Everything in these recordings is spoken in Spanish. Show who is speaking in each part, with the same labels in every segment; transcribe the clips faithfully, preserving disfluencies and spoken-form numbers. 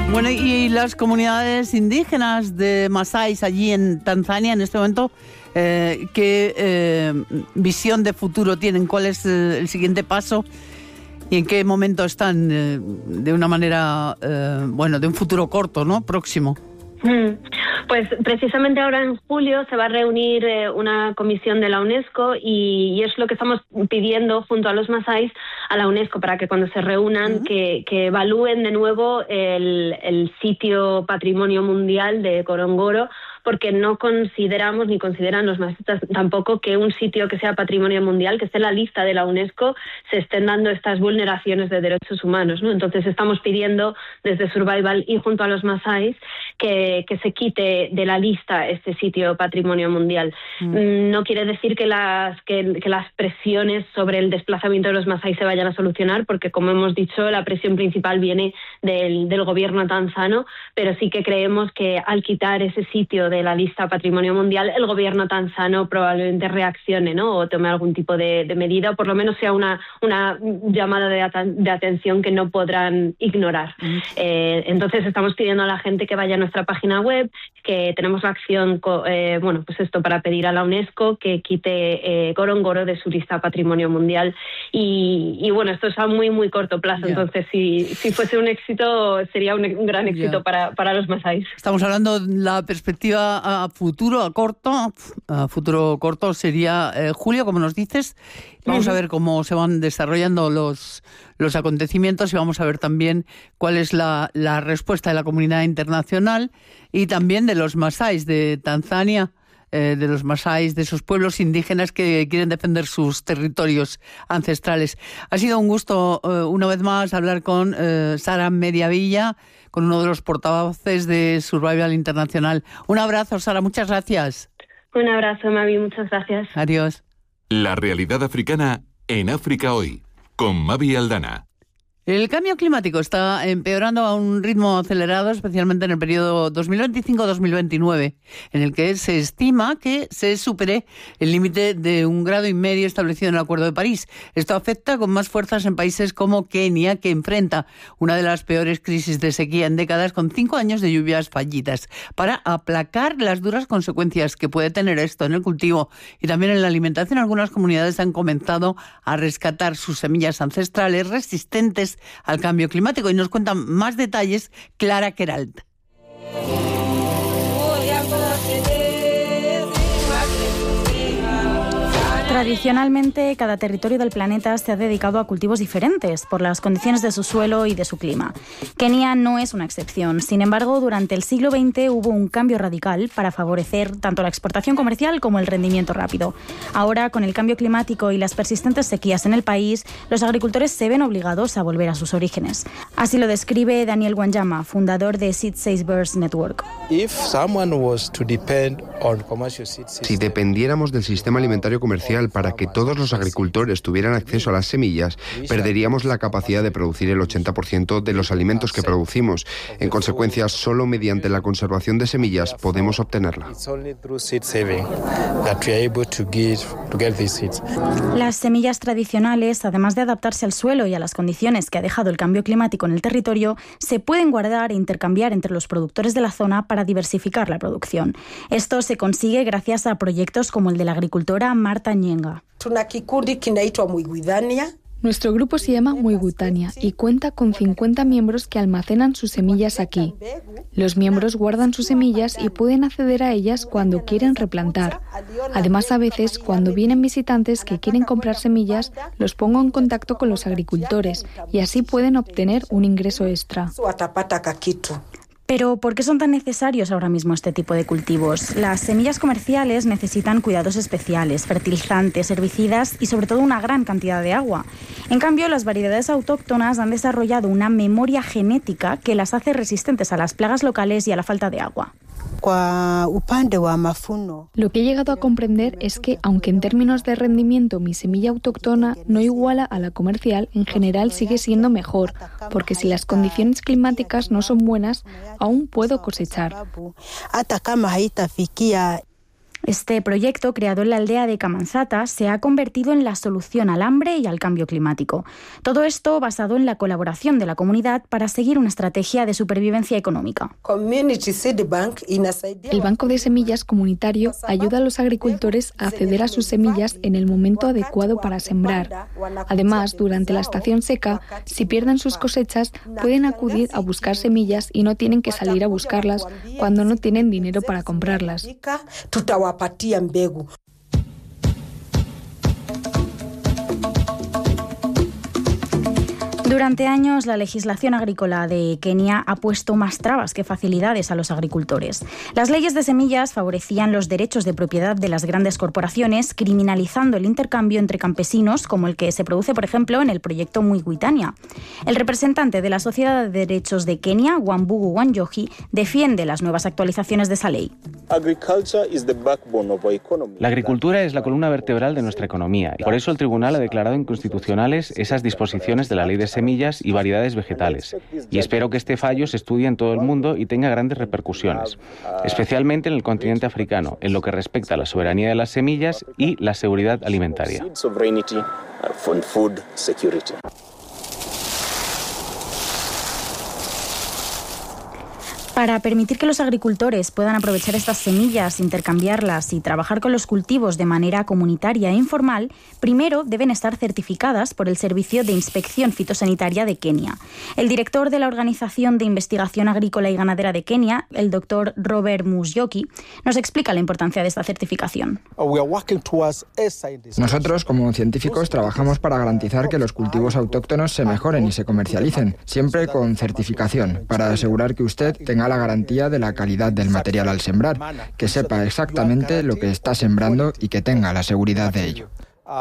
Speaker 1: Bueno, y las comunidades indígenas de Masáis allí en Tanzania en este momento, eh, ¿qué eh, visión de futuro tienen? ¿Cuál es eh, el siguiente paso? ¿Y en qué momento están eh, de una manera, eh, bueno, de un futuro corto, ¿no? Próximo.
Speaker 2: Pues precisamente ahora en julio se va a reunir eh, una comisión de la UNESCO y, y es lo que estamos pidiendo junto a los masáis a la UNESCO para que cuando se reúnan uh-huh. que, que evalúen de nuevo el, el sitio patrimonio mundial de Ngorongoro, porque no consideramos ni consideran los masáis tampoco que un sitio que sea patrimonio mundial, que esté en la lista de la UNESCO, se estén dando estas vulneraciones de derechos humanos, ¿no? Entonces estamos pidiendo desde Survival y junto a los masáis que, que se quite de la lista este sitio patrimonio mundial. Mm. No quiere decir que las, que, que las presiones sobre el desplazamiento de los masáis se vayan a solucionar, porque como hemos dicho, la presión principal viene del, del gobierno tanzano, pero sí que creemos que al quitar ese sitio de la lista patrimonio mundial, el gobierno tanzano probablemente reaccione, ¿no? O tome algún tipo de, de medida, o por lo menos sea una, una llamada de, at- de atención que no podrán ignorar. Mm. Eh, entonces estamos pidiendo a la gente que vaya a nuestra página web, que tenemos la acción, eh, bueno, pues esto para pedir a la UNESCO que quite eh, Ngorongoro de su lista patrimonio mundial y, y bueno, esto es a muy muy corto plazo, yeah. Entonces si, si fuese un éxito sería un, un gran éxito yeah. para, para los masáis.
Speaker 1: Estamos hablando de la perspectiva a futuro, a corto, a futuro corto sería eh, julio, como nos dices. Vamos uh-huh. a ver cómo se van desarrollando los, los acontecimientos y vamos a ver también cuál es la, la respuesta de la comunidad internacional y también de los masáis de Tanzania, eh, de los masáis, de esos pueblos indígenas que quieren defender sus territorios ancestrales. Ha sido un gusto, eh, una vez más, hablar con eh, Sara Mediavilla, con uno de los portavoces de Survival Internacional. Un abrazo, Sara, muchas gracias.
Speaker 2: Un abrazo, Mavi, muchas gracias.
Speaker 1: Adiós.
Speaker 3: La realidad africana en África Hoy, con Mavi Aldana.
Speaker 1: El cambio climático está empeorando a un ritmo acelerado, especialmente en el periodo dos mil veinticinco a dos mil veintinueve, en el que se estima que se supere el límite de un grado y medio establecido en el Acuerdo de París. Esto afecta con más fuerzas en países como Kenia, que enfrenta una de las peores crisis de sequía en décadas, con cinco años de lluvias fallidas. Para aplacar las duras consecuencias que puede tener esto en el cultivo y también en la alimentación, algunas comunidades han comenzado a rescatar sus semillas ancestrales resistentes al cambio climático y nos cuentan más detalles Clara Queralt.
Speaker 4: Tradicionalmente, cada territorio del planeta se ha dedicado a cultivos diferentes por las condiciones de su suelo y de su clima. Kenia no es una excepción. Sin embargo, durante el siglo veinte hubo un cambio radical para favorecer tanto la exportación comercial como el rendimiento rápido. Ahora, con el cambio climático y las persistentes sequías en el país, los agricultores se ven obligados a volver a sus orígenes. Así lo describe Daniel Wanyama, fundador de Seed Savers Network.
Speaker 5: Si dependiéramos del sistema alimentario comercial para que todos los agricultores tuvieran acceso a las semillas, perderíamos la capacidad de producir el ochenta por ciento de los alimentos que producimos. En consecuencia, solo mediante la conservación de semillas podemos obtenerla.
Speaker 4: Las semillas tradicionales, además de adaptarse al suelo y a las condiciones que ha dejado el cambio climático en el territorio, se pueden guardar e intercambiar entre los productores de la zona para diversificar la producción. Esto se consigue gracias a proyectos como el de la agricultora Marta Nyenga.
Speaker 6: Nuestro grupo se llama Muigutania y cuenta con cincuenta miembros que almacenan sus semillas aquí. Los miembros guardan sus semillas y pueden acceder a ellas cuando quieren replantar. Además, a veces, cuando vienen visitantes que quieren comprar semillas, los pongo en contacto con los agricultores y así pueden obtener un ingreso extra.
Speaker 4: Pero, ¿por qué son tan necesarios ahora mismo este tipo de cultivos? Las semillas comerciales necesitan cuidados especiales, fertilizantes, herbicidas y sobre todo una gran cantidad de agua. En cambio, las variedades autóctonas han desarrollado una memoria genética que las hace resistentes a las plagas locales y a la falta de agua.
Speaker 6: Lo que he llegado a comprender es que, aunque en términos de rendimiento mi semilla autóctona no iguala a la comercial, en general sigue siendo mejor, porque si las condiciones climáticas no son buenas, aún puedo cosechar.
Speaker 4: Este proyecto, creado en la aldea de Kamanzata, se ha convertido en la solución al hambre y al cambio climático. Todo esto basado en la colaboración de la comunidad para seguir una estrategia de supervivencia económica.
Speaker 6: El Banco de Semillas Comunitario ayuda a los agricultores a acceder a sus semillas en el momento adecuado para sembrar. Además, durante la estación seca, si pierden sus cosechas, pueden acudir a buscar semillas y no tienen que salir a buscarlas cuando no tienen dinero para comprarlas.
Speaker 7: Wapatia mbegu.
Speaker 4: Durante años, la legislación agrícola de Kenia ha puesto más trabas que facilidades a los agricultores. Las leyes de semillas favorecían los derechos de propiedad de las grandes corporaciones, criminalizando el intercambio entre campesinos, como el que se produce, por ejemplo, en el proyecto Mwigwitania. El representante de la Sociedad de Derechos de Kenia, Wambugu Wanjohi, defiende las nuevas actualizaciones de esa ley.
Speaker 8: La agricultura es la columna vertebral de nuestra economía y por eso el tribunal ha declarado inconstitucionales esas disposiciones de la ley de semillas y variedades vegetales. Y espero que este fallo se estudie en todo el mundo y tenga grandes repercusiones, especialmente en el continente africano, en lo que respecta a la soberanía de las semillas y la seguridad alimentaria.
Speaker 4: Para permitir que los agricultores puedan aprovechar estas semillas, intercambiarlas y trabajar con los cultivos de manera comunitaria e informal, primero deben estar certificadas por el Servicio de Inspección Fitosanitaria de Kenia. El director de la Organización de Investigación Agrícola y Ganadera de Kenia, el doctor Robert Musyoki, nos explica la importancia de esta certificación.
Speaker 9: Nosotros, como científicos, trabajamos para garantizar que los cultivos autóctonos se mejoren y se comercialicen, siempre con certificación, para asegurar que usted tenga la garantía de la calidad del material al sembrar, que sepa exactamente lo que está sembrando y que tenga la seguridad de ello.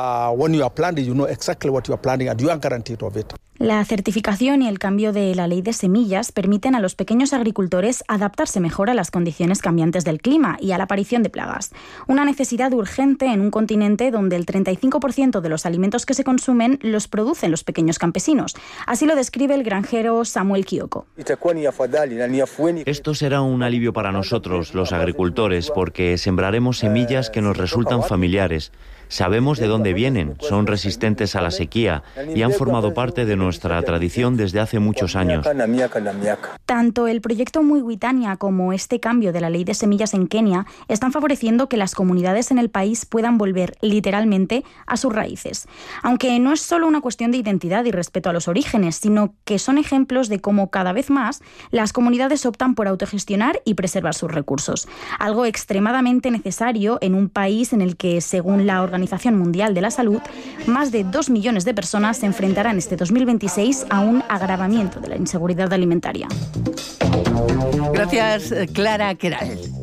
Speaker 4: La certificación y el cambio de la ley de semillas permiten a los pequeños agricultores adaptarse mejor a las condiciones cambiantes del clima y a la aparición de plagas. Una necesidad urgente en un continente donde el treinta y cinco por ciento de los alimentos que se consumen los producen los pequeños campesinos. Así lo describe el granjero Samuel Kioko.
Speaker 10: Esto será un alivio para nosotros, los agricultores, porque sembraremos semillas que nos resultan familiares. Sabemos de dónde vienen, son resistentes a la sequía y han formado parte de nuestra tradición desde hace muchos años.
Speaker 4: Tanto el proyecto Mwigwitania como este cambio de la ley de semillas en Kenia están favoreciendo que las comunidades en el país puedan volver literalmente a sus raíces. Aunque no es solo una cuestión de identidad y respeto a los orígenes, sino que son ejemplos de cómo cada vez más las comunidades optan por autogestionar y preservar sus recursos. Algo extremadamente necesario en un país en el que, según la Organización Mundial de la Salud, más de dos millones de personas se enfrentarán este dos mil veintiséis a un agravamiento de la inseguridad alimentaria.
Speaker 1: Gracias, Clara Queral.